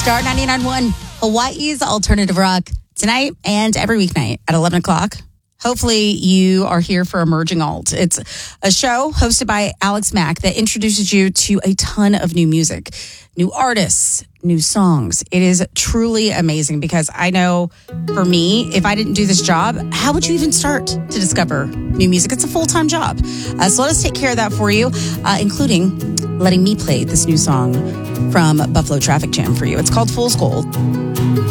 Star 99.1, Hawaii's alternative rock, tonight and every weeknight at 11 o'clock. Hopefully you are here for Emerging Alt. It's a show hosted by Alex Mack that introduces you to a ton of new music, new artists, new songs. It is truly amazing because I know for me, if I didn't do this job, how would you even start to discover new music? It's a full-time job. So let us take care of that for you, including letting me play this new song from Buffalo Traffic Jam for you. It's called Fool's Gold.